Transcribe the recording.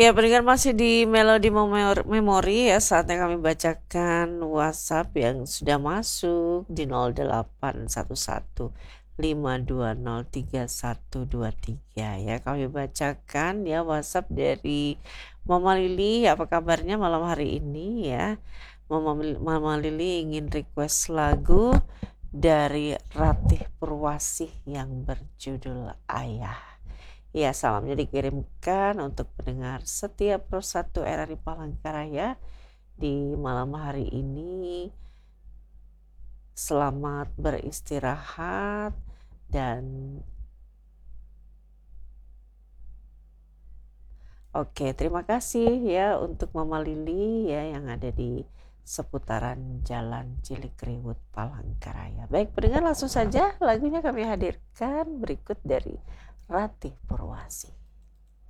Ya, pendengar masih di Melodi Memori ya, saatnya kami bacakan WhatsApp yang sudah masuk di 0811 5203123 ya. Kami bacakan ya WhatsApp dari Mama Lili. Apa kabarnya malam hari ini ya? Mama Lili ingin request lagu dari Ratih Purwasih yang berjudul Ayah. Ya, salamnya dikirimkan untuk pendengar setiap Pro1 RRI Palangkaraya di malam hari ini. Selamat beristirahat dan oke, terima kasih ya untuk Mama Lili ya yang ada di seputaran Jalan Cilikriwut Palangkaraya. Baik, pendengar, langsung saja lagunya kami hadirkan berikut dari Ratih Purwasih.